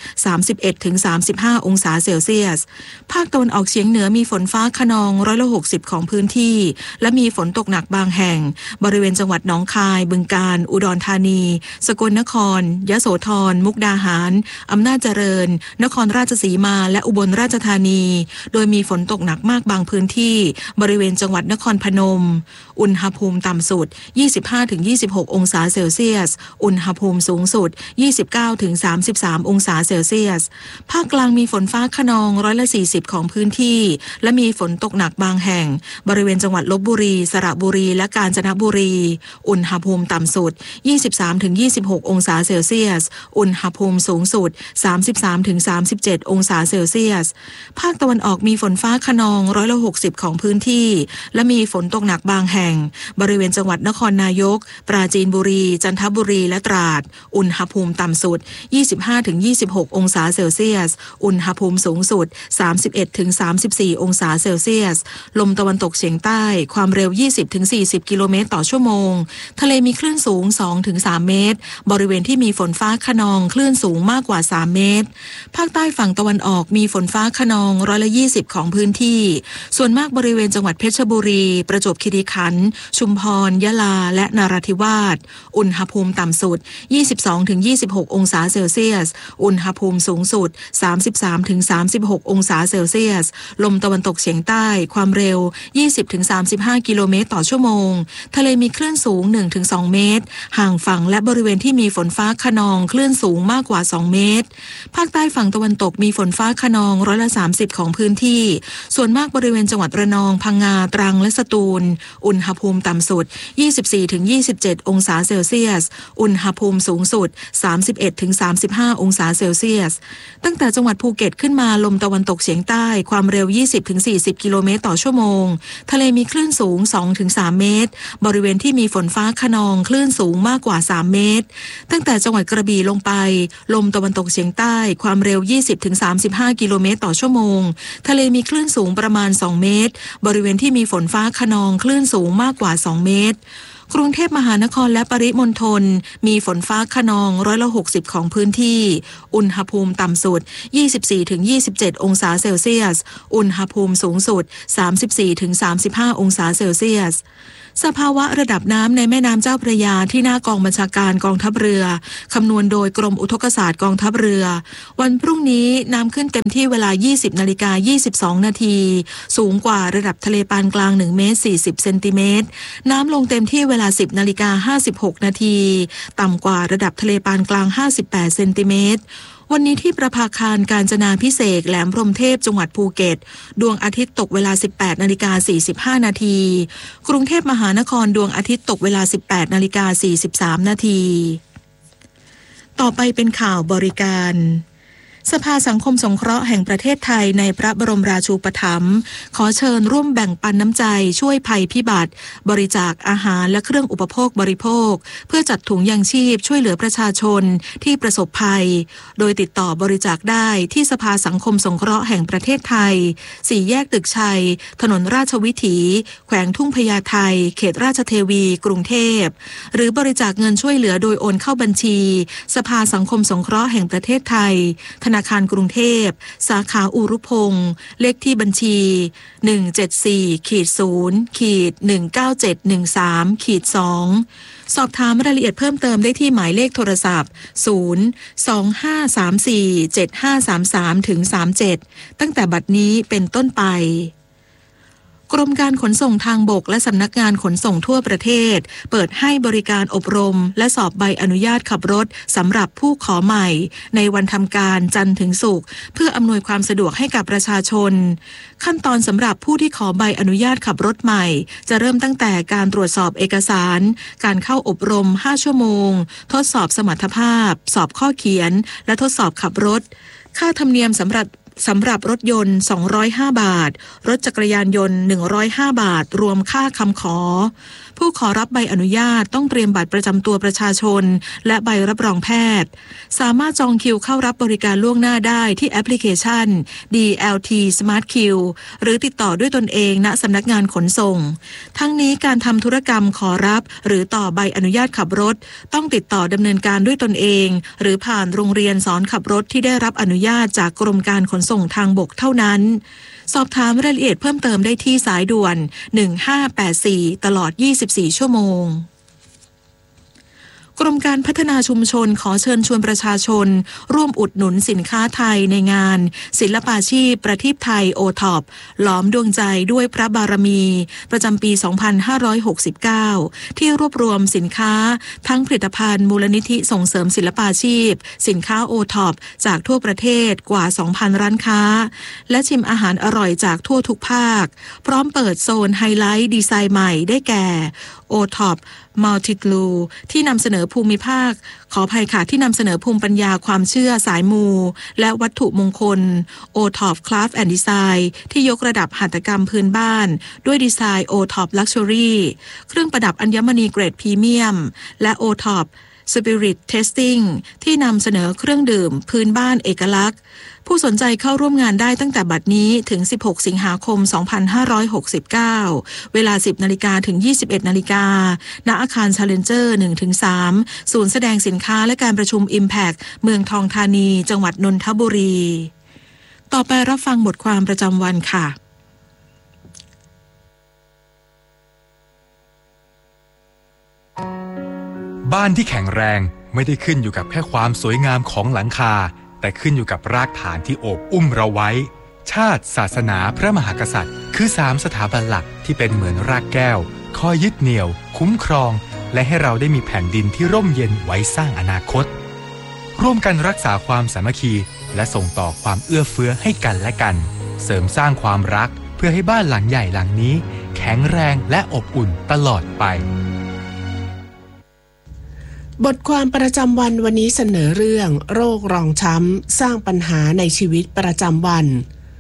31-35 องศาเซลเซียสภาคตะวันออกเฉียงเหนือมีฝนฟ้าคะนอง60%ของพื้นที่และมีฝนตกหนักบางแห่งบริเวณจังหวัดหนองคายบึงกาฬอุดรธานีสกลนครยโสธรมุกดาหารอำนาจเจริญนครราชสีมาและอุบลราชธานีโดยมีฝนตกหนักมากบางพื้นที่บริเวณจังหวัดนครพนมอุณหภูมิต่ำสุด 25-26 องศาเซลเซียสอุณหภูมิสูงสุด 29-33 องศาเซลเซียสภาคกลางมีฝนฟ้าคะนอง40%ของพื้นที่และมีฝนตกหนักบางแห่งบริเวณจังหวัดลบบุรีสระบุรีและกาญจนบุรีอุณหภูมิต่ำสุด 23-26 องศาเซลเซียสอุณหภูมิสูงสุด 33-37 องศาเซลเซียสภาคตะวันออกมีฝนฟ้าคะนอง60%ของพื้นที่และมีฝนตกหนักบางแห่งบริเวณจังหวัดนครนายกปราจีนบุรีจันทบุรีและตราดอุณหภูมิต่ำสุด 25-26 องศาเซลเซียสอุณหภูมิสูงสุด 31-34 องศาเซลเซียสลมตะวันตกเฉียงใต้ความเร็ว 20-40 กิโลเมตรต่อชั่วโมงทะเลมีคลื่นสูง 2-3 เมตรบริเวณที่มีฝนฟ้าคะนองคลื่นสูงมากกว่า3เมตรภาคใต้ฝั่งตะวันออกมีฝนฟ้าคะนอง20%ของพื้นที่ส่วนมากบริเวณจังหวัดเพชรบุรีประจวบคีรีขันธ์ชุมพรยะลาและนราธิวาสอุณหภูมิต่ำสุด 22-26 องศาเซลเซียสอุณหภูมิสูงสุด 33-36 องศาเซลเซียสลมตะวันตกเฉียงใต้ความเร็ว 20-35 กิโลเมตรต่อชั่วโมงทะเลมีคลื่นสูง 1-2 เมตรห่างฝั่งและบริเวณที่มีฝนฟ้าคะนองคลื่นสูงมากกว่า2เมตรภาคใต้ฝั่งตะวันตกมีฝนฟ้าคะนอง30%ของพื้นที่ส่วนมากบริเวณจังหวัดระนองพังงาตรังและสตูลอุณหภูมิต่ำสุด 24-27 องศาเซลเซียสอุณหภูมิสูงสุด 31-35 องศาเซลเซียสตั้งแต่จังหวัดภูเก็ตขึ้นมาลมตะวันตกเฉียงใต้ความเร็ว 20-40 กิโลเมตรต่อชั่วโมงทะเลมีคลื่นสูง 2-3 เมตรบริเวณที่มีฝนฟ้าคะนองคลื่นสูงมากกว่า3เมตรตั้งแต่จังหวัดกระบี่ลงไปลมตะวันตกเฉียงใต้ความเร็ว 20-35 กิโลเมตรต่อชั่วโมงทะเลมีคลื่นสูงประมาณ2เมตรบริเวณที่มีฝนฟ้าคะนองคลื่นสูงมากกว่า2เมตรกรุงเทพมหานครและปริมณฑลมีฝนฟ้าคะนอง60%ของพื้นที่อุณหภูมิต่ำสุด 24-27 องศาเซลเซียสอุณหภูมิสูงสุด 34-35 องศาเซลเซียสสภาวะระดับน้ำในแม่น้ำเจ้าพระยาที่หน้ากองบัญชาการกองทัพเรือคำนวณโดยกรมอุทกศาสตร์กองทัพเรือวันพรุ่งนี้น้ำขึ้นเต็มที่เวลา 20:22 นาทีสูงกว่าระดับทะเลปานกลาง1 เมตร 40 เซนติเมตรน้ำลงเต็มที่เวลา 10:56 นาทีต่ำกว่าระดับทะเลปานกลาง58 เซนติเมตรวันนี้ที่ประภาคารกาญจนาภิเษกแหลมพรหมเทพจังหวัดภูเก็ตดวงอาทิตย์ตกเวลา 18:45 นาทีกรุงเทพมหานครดวงอาทิตย์ตกเวลา 18:43 นาทีต่อไปเป็นข่าวบริการสภาสังคมสงเคราะห์แห่งประเทศไทยในพระบรมราชูปถัมภ์ขอเชิญร่วมแบ่งปันน้ำใจช่วยภัยพิบัติบริจาคอาหารและเครื่องอุปโภคบริโภคเพื่อจัดถุงยางชีพช่วยเหลือประชาชนที่ประสบภัยโดยติดต่อบริจาคได้ที่สภาสังคมสงเคราะห์แห่งประเทศไทย4 แยกตึกชัยถนนราชวิถีแขวงทุ่งพญาไทเขตราชเทวีกรุงเทพหรือบริจาคเงินช่วยเหลือโดยโอนเข้าบัญชีสภาสังคมสงเคราะห์แห่งประเทศไทยธนาคารกรุงเทพสาขาอุรุพงศ์เลขที่บัญชี 174-0-19713-2 สอบถามรายละเอียดเพิ่มเติมได้ที่หมายเลขโทรศัพท์ 025347533-37 ตั้งแต่บัดนี้เป็นต้นไปกรมการขนส่งทางบกและสำนักงานขนส่งทั่วประเทศเปิดให้บริการอบรมและสอบใบอนุญาตขับรถสำหรับผู้ขอใหม่ในวันทำการจันทร์ถึงศุกร์เพื่ออำนวยความสะดวกให้กับประชาชนขั้นตอนสำหรับผู้ที่ขอใบอนุญาตขับรถใหม่จะเริ่มตั้งแต่การตรวจสอบเอกสารการเข้าอบรม5 ชั่วโมงทดสอบสมรรถภาพสอบข้อเขียนและทดสอบขับรถค่าธรรมเนียมสำหรับรถยนต์205 บาทรถจักรยานยนต์105 บาทรวมค่าคำขอผู้ขอรับใบอนุญาตต้องเตรียมบัตรประจำตัวประชาชนและใบรับรองแพทย์สามารถจองคิวเข้ารับบริการล่วงหน้าได้ที่แอปพลิเคชัน DLT Smart Queue หรือติดต่อด้วยตนเองณสำนักงานขนส่งทั้งนี้การทำธุรกรรมขอรับหรือต่อใบอนุญาตขับรถต้องติดต่อดำเนินการด้วยตนเองหรือผ่านโรงเรียนสอนขับรถที่ได้รับอนุญาตจากกรมการขนส่งทางบกเท่านั้นสอบถามรายละเอียดเพิ่มเติมได้ที่สายด่วน1584ตลอด24 ชั่วโมงกรมการพัฒนาชุมชนขอเชิญชวนประชาชนร่วมอุดหนุนสินค้าไทยในงานศิลปาชีพประทีปไทยโอท็อปหลอมดวงใจด้วยพระบารมีประจำปี 2569 ที่รวบรวมสินค้าทั้งผลิตภัณฑ์มูลนิธิส่งเสริมศิลปาชีพสินค้าโอท็อปจากทั่วประเทศกว่า 2,000 ร้านค้าและชิมอาหารอร่อยจากทั่วทุกภาคพร้อมเปิดโซนไฮไลท์ดีไซน์ใหม่ได้แก่โอท็อปมัลติกลูที่นำเสนอภูมิภาคขออภัยค่ะที่นำเสนอภูมิปัญญาความเชื่อสายมูและวัตถุมงคลโอท็อปคราฟต์แอนด์ดีไซน์ที่ยกระดับหัตถกรรมพื้นบ้านด้วยดีไซน์โอท็อปลักชัวรี่เครื่องประดับอัญมณีเกรดพรีเมียมและโอท็อปSpirit Tasting ที่นำเสนอเครื่องดื่มพื้นบ้านเอกลักษณ์ผู้สนใจเข้าร่วมงานได้ตั้งแต่บัดนี้ถึง16 สิงหาคม 2569 เวลา 10 นาฬิกาถึง 21 นาฬิกาณอาคาร Challenger 1-3 ศูนย์แสดงสินค้าและการประชุม Impact เมืองทองธานีจังหวัดนนทบุรีต่อไปรับฟังบทความประจำวันค่ะบ้านที่แข็งแรงไม่ได้ขึ้นอยู่กับแค่ความสวยงามของหลังคาแต่ขึ้นอยู่กับรากฐานที่โอบอุ้มเราไว้ชาติศาสนาพระมหากษัตริย์คือ3 สถาบันหลักที่เป็นเหมือนรากแก้วคอยยึดเหนี่ยวคุ้มครองและให้เราได้มีแผ่นดินที่ร่มเย็นไว้สร้างอนาคตร่วมกันรักษาความสามัคคีและส่งต่อความเอื้อเฟื้อให้กันและกันเสริมสร้างความรักเพื่อให้บ้านหลังใหญ่หลังนี้แข็งแรงและอบอุ่นตลอดไปบทความประจำวันวันนี้เสนอเรื่องโรครองช้ำสร้างปัญหาในชีวิตประจำวัน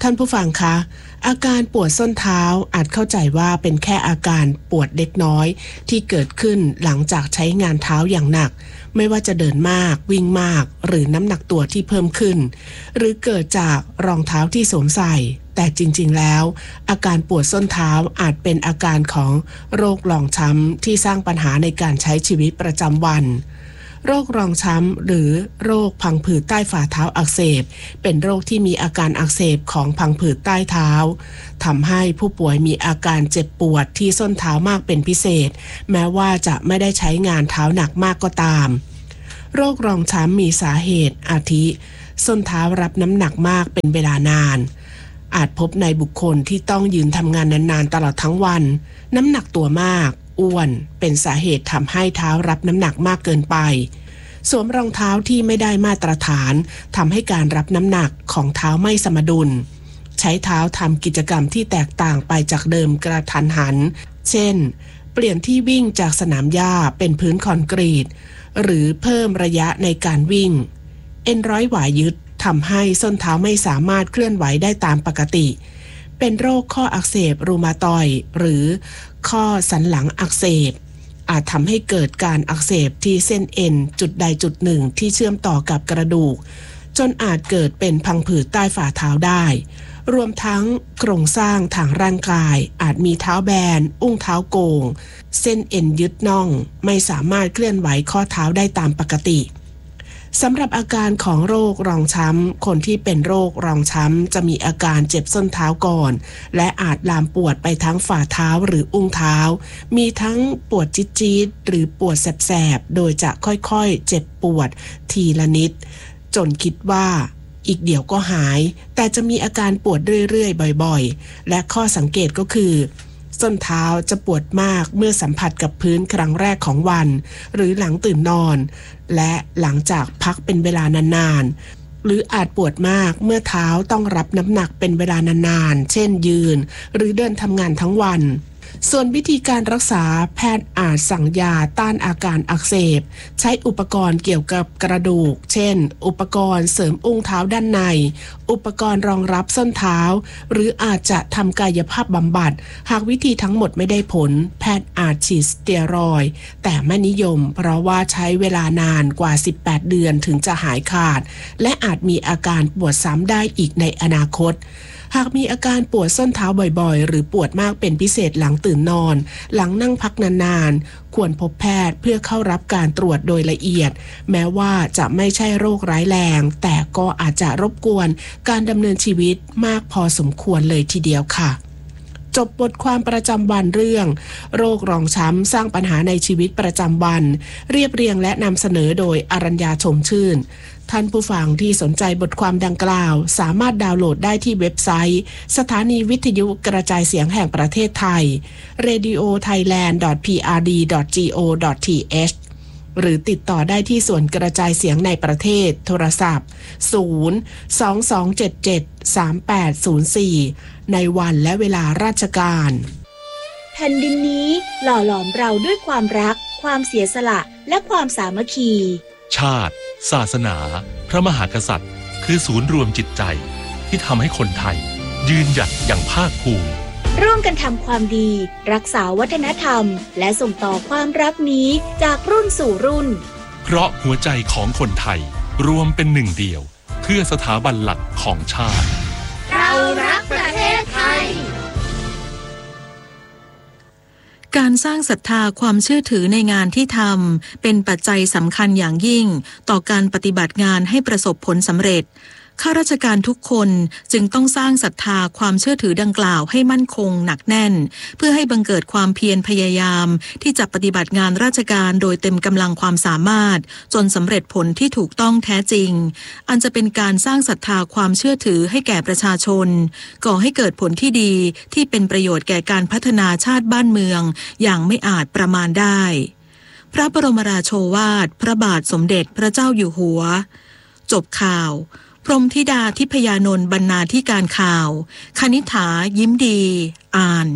ท่านผู้ฟังคะอาการปวดส้นเท้าอาจเข้าใจว่าเป็นแค่อาการปวดเล็กน้อยที่เกิดขึ้นหลังจากใช้งานเท้าอย่างหนักไม่ว่าจะเดินมากวิ่งมากหรือน้ำหนักตัวที่เพิ่มขึ้นหรือเกิดจากรองเท้าที่สวมใส่แต่จริงๆแล้วอาการปวดส้นเท้าอาจเป็นอาการของโรครองช้ำที่สร้างปัญหาในการใช้ชีวิตประจำวันโรครองช้ำหรือโรคพังผืดใต้ฝ่าเท้าอักเสบเป็นโรคที่มีอาการอักเสบของพังผืดใต้เท้าทำให้ผู้ป่วยมีอาการเจ็บปวดที่ส้นเท้ามากเป็นพิเศษแม้ว่าจะไม่ได้ใช้งานเท้าหนักมากก็ตามโรครองช้ำมีสาเหตุอาทิส้นเท้ารับน้ำหนักมากเป็นเวลานานอาจพบในบุคคลที่ต้องยืนทำงานนานๆตลอดทั้งวันน้ำหนักตัวมากอ้วนเป็นสาเหตุทำให้เท้ารับน้ำหนักมากเกินไปสวมรองเท้าที่ไม่ได้มาตรฐานทำให้การรับน้ำหนักของเท้าไม่สมดุลใช้เท้าทำกิจกรรมที่แตกต่างไปจากเดิมกระทันหันเช่นเปลี่ยนที่วิ่งจากสนามหญ้าเป็นพื้นคอนกรีตหรือเพิ่มระยะในการวิ่งเอ็นร้อยหวายยึดทำให้ส้นเท้าไม่สามารถเคลื่อนไหวได้ตามปกติเป็นโรคข้ออักเสบรูมาตอยด์หรือข้อสันหลังอักเสบอาจทำให้เกิดการอักเสบที่เส้นเอ็นจุดใดจุดหนึ่งที่เชื่อมต่อกับกระดูกจนอาจเกิดเป็นพังผืดใต้ฝ่าเท้าได้รวมทั้งโครงสร้างทางร่างกายอาจมีเท้าแบนอุ้งเท้าโกงเส้นเอ็นยึดน่องไม่สามารถเคลื่อนไหวข้อเท้าได้ตามปกติสำหรับอาการของโรครองช้ำคนที่เป็นโรครองช้ำจะมีอาการเจ็บส้นเท้าก่อนและอาจลามปวดไปทั้งฝ่าเท้าหรืออุ้งเท้ามีทั้งปวดจี๊ดๆหรือปวดแสบๆโดยจะค่อยๆเจ็บปวดทีละนิดจนคิดว่าอีกเดี๋ยวก็หายแต่จะมีอาการปวดเรื่อยๆบ่อยๆและข้อสังเกตก็คือส้นเท้าจะปวดมากเมื่อสัมผัสกับพื้นครั้งแรกของวันหรือหลังตื่นนอนและหลังจากพักเป็นเวลานานๆหรืออาจปวดมากเมื่อเท้าต้องรับน้ำหนักเป็นเวลานานๆเช่นยืนหรือเดินทำงานทั้งวันส่วนวิธีการรักษาแพทย์อาจสั่งยาต้านอาการอักเสบใช้อุปกรณ์เกี่ยวกับกระดูกเช่นอุปกรณ์เสริมอุ้งเท้าด้านในอุปกรณ์รองรับส้นเท้าหรืออาจจะทำกายภาพบำบัดหากวิธีทั้งหมดไม่ได้ผลแพทย์อาจฉีดสเตียรอยด์แต่ไม่นิยมเพราะว่าใช้เวลานานกว่า18เดือนถึงจะหายขาดและอาจมีอาการปวดซ้ำได้อีกในอนาคตหากมีอาการปวดส้นเท้าบ่อยๆหรือปวดมากเป็นพิเศษหลังตื่นนอนหลังนั่งพักนานๆควรพบแพทย์เพื่อเข้ารับการตรวจโดยละเอียดแม้ว่าจะไม่ใช่โรคร้ายแรงแต่ก็อาจจะรบกวนการดำเนินชีวิตมากพอสมควรเลยทีเดียวค่ะจบบทความประจำวันเรื่องโรครองช้ำสร้างปัญหาในชีวิตประจำวันเรียบเรียงและนำเสนอโดยอรัญญาชมชื่นท่านผู้ฟังที่สนใจบทความดังกล่าวสามารถดาวน์โหลดได้ที่เว็บไซต์สถานีวิทยุกระจายเสียงแห่งประเทศไทย radiothailand.prd.go.th หรือติดต่อได้ที่ส่วนกระจายเสียงในประเทศโทรศัพท์022773804ในวันและเวลาราชการแผ่นดินนี้หล่อหลอมเราด้วยความรักความเสียสละและความสามัคคีชาติศาสนาพระมหากษัตริย์คือศูนย์รวมจิตใจที่ทำให้คนไทยยืนหยัดอย่างภาคภูมิร่วมกันทำความดีรักษาวัฒนธรรมและส่งต่อความรักนี้จากรุ่นสู่รุ่นเพราะหัวใจของคนไทยรวมเป็นหนึ่งเดียวเพื่อสถาบันหลักของชาติเรารักประเทศไทยการสร้างศรัทธาความเชื่อถือในงานที่ทำเป็นปัจจัยสำคัญอย่างยิ่งต่อการปฏิบัติงานให้ประสบผลสำเร็จข้าราชการทุกคนจึงต้องสร้างศรัทธาความเชื่อถือดังกล่าวให้มั่นคงหนักแน่นเพื่อให้บังเกิดความเพียรพยายามที่จะปฏิบัติงานราชการโดยเต็มกำลังความสามารถจนสำเร็จผลที่ถูกต้องแท้จริงอันจะเป็นการสร้างศรัทธาความเชื่อถือให้แก่ประชาชนก่อให้เกิดผลที่ดีที่เป็นประโยชน์แก่การพัฒนาชาติบ้านเมืองอย่างไม่อาจประมาณได้พระบรมราโชวาทพระบาทสมเด็จพระเจ้าอยู่หัวจบข่าวพรหมธิดาทิพยานนท์บรรณาธิการข่าวคณิษฐายิ้มดีอ่าน